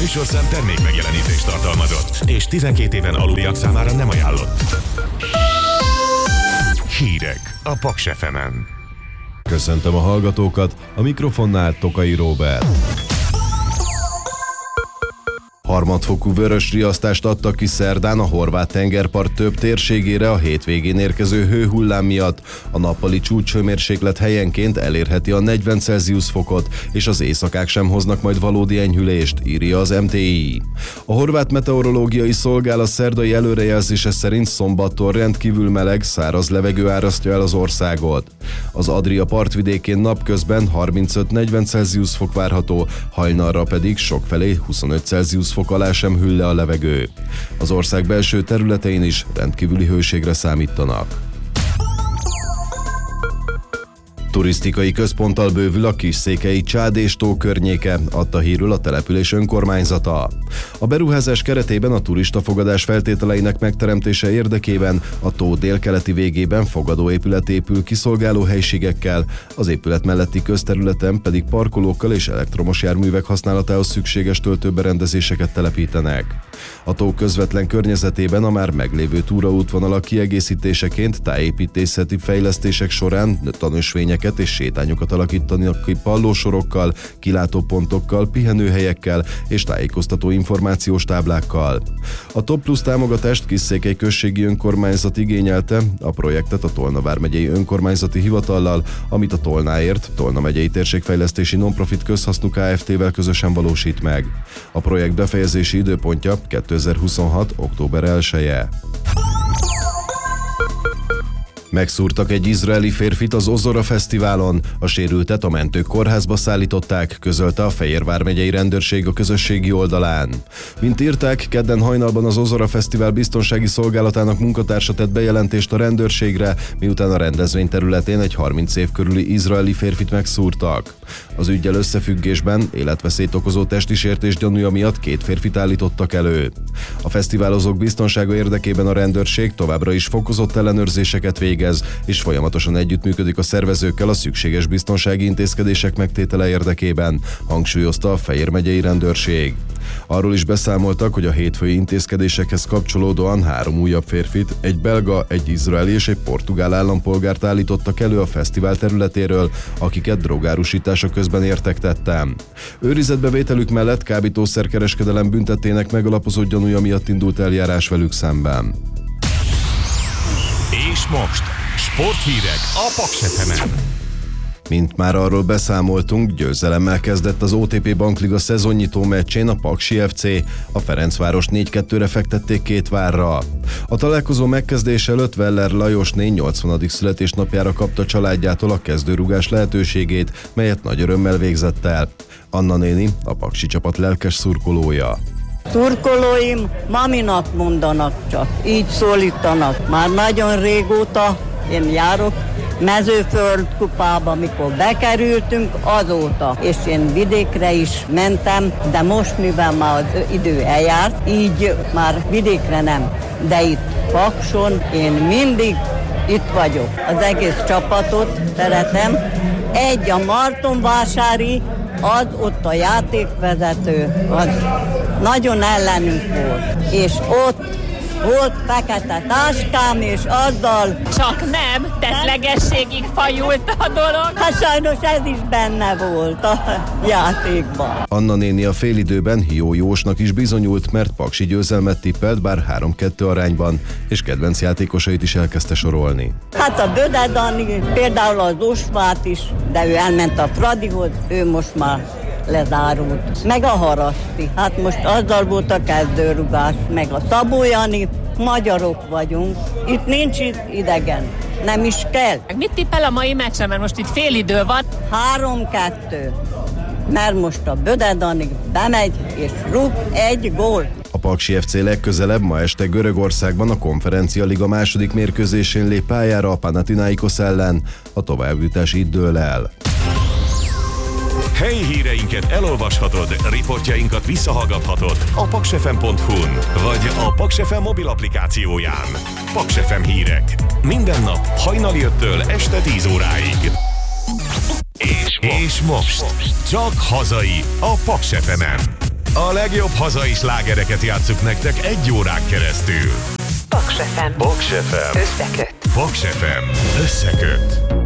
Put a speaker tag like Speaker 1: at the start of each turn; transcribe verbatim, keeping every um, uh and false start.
Speaker 1: műsorszám termék megjelenítést tartalmazott, és tizenkét éven aluliak számára nem ajánlott. Hírek a Paks ef emen.
Speaker 2: Köszöntöm a hallgatókat, a mikrofonnál Tokai Róbert. Harmadfokú vörös riasztást adtak ki szerdán a horvát tengerpart több térségére a hétvégén érkező hőhullám miatt. A nappali csúcshőmérséklet helyenként elérheti a negyven Celsius fokot, és az éjszakák sem hoznak majd valódi enyhülést, írja az em té i. A horvát meteorológiai szolgálat szerdai előrejelzése szerint szombattól rendkívül meleg, száraz levegő árasztja el az országot. Az Adria partvidékén napközben harmincöt-negyven Celsius fok várható, hajnalra pedig sokfelé huszonöt Celsius fok alá sem hűl le a levegő. Az ország belső területein is rendkívüli hőségre számítanak. Turisztikai központtal bővül a Kisszékely Csádés-tó környéke, adta hírül a település önkormányzata. A beruházás keretében a turistafogadás feltételeinek megteremtése érdekében a tó délkeleti végében fogadóépület épül kiszolgáló helységekkel, az épület melletti közterületen pedig parkolókkal és elektromos járművek használatához szükséges töltőberendezéseket telepítenek. A tó közvetlen környezetében a már meglévő túraútvonalak kiegészítéseként tájépítészeti fejlesztések során tanösvények és sétányokat alakítanak ki pallósorokkal, kilátópontokkal, pihenőhelyekkel és tájékoztató információs táblákkal. A Top Plus támogatást Kisszékely községi önkormányzat igényelte, a projektet a Tolna vármegyei önkormányzati hivatallal, amit a Tolnáért, Tolna megyei térségfejlesztési non-profit közhasznú Kft-vel közösen valósít meg. A projekt befejezési időpontja kétezer-huszonhat. október elseje. Megszúrtak egy izraeli férfit az Ozora Fesztiválon, a sérültet a mentők kórházba szállították, közölte a Fejér vármegyei rendőrség a közösségi oldalán. Mint írták, kedden hajnalban az Ozora Fesztivál biztonsági szolgálatának munkatársa tett bejelentést a rendőrségre, miután a rendezvény területén egy harminc év körüli izraeli férfit megszúrtak. Az üggyel összefüggésben életveszélyt okozó testi sértés gyanúja miatt két férfit állítottak elő. A fesztiválozók biztonsága érdekében a rendőrség továbbra is fokozott ellenőrzéseket végez, és folyamatosan együttműködik a szervezőkkel a szükséges biztonsági intézkedések megtétele érdekében, hangsúlyozta a Fejér megyei rendőrség. Arról is beszámoltak, hogy a hétfői intézkedésekhez kapcsolódóan három újabb férfit, egy belga, egy izraeli és egy portugál állampolgárt állítottak elő a fesztivál területéről, akiket drogárusítása közben értektettem. Őrizetbevételük mellett kábítószerkereskedelem büntettének megalapozott gyanúja miatt indult eljárás velük szemben.
Speaker 1: És most sporthírek a Paks ef emen.
Speaker 2: Mint már arról beszámoltunk, győzelemmel kezdett az o té pé Bankliga szezonnyitó meccsén a Paksi ef cé. A Ferencvárost négy kettőre fektették két várra. A találkozó megkezdése előtt Weller Lajosné nyolcvanadik születésnapjára kapta családjától a kezdőrugás lehetőségét, melyet nagy örömmel végzett el. Anna néni, a paksi csapat lelkes szurkolója.
Speaker 3: Szurkolóim maminak mondanak csak, így szólítanak. Már nagyon régóta én járok Mezőföld kupába, amikor bekerültünk, azóta. És én vidékre is mentem, de most, mivel már az idő eljárt, így már vidékre nem. De itt Pakson én mindig itt vagyok. Az egész csapatot szeretem. Egy a Martonvásári, az ott a játékvezető, az nagyon ellenünk volt. És ott volt fekete táskám, és azzal...
Speaker 4: Csak nem, tettlegességig fajult a dolog.
Speaker 3: Hát sajnos ez is benne volt a játékban.
Speaker 2: Anna néni a félidőben jó jósnak is bizonyult, mert paksi győzelmet tippelt, bár három kettő arányban, és kedvenc játékosait is elkezdte sorolni.
Speaker 3: Hát a Böde Dani, például az Osvát is, de ő elment a Fradihoz, ő most már lezárult. Meg a Haraszti, hát most azzal volt a kezdőrugás, meg a Szabó Jani, magyarok vagyunk, itt nincs idegen, nem is kell.
Speaker 4: Mit tippel a mai meccsen, mert most itt fél idő van?
Speaker 3: három kettő, mert most a Böde Dani bemegy és rúg egy gólt.
Speaker 2: A Paksi ef cé legközelebb ma este Görögországban a Konferencia Liga második mérkőzésén lép pályára a Panathinaikos ellen, a továbbjutás itt dől el.
Speaker 1: Helyi híreinket elolvashatod, riportjainkat visszahallgathatod a paksefem pont hu-n vagy a Paks ef em mobil applikációján. Paks ef em hírek. Minden nap hajnali öttől este tíz óráig. És most, és most csak hazai a Paks ef emen. A legjobb hazai slágereket játsszuk nektek egy órán keresztül.
Speaker 5: Paks ef em.
Speaker 1: Paks ef em.
Speaker 5: Összeköt.
Speaker 1: Paks ef em. Összeköt.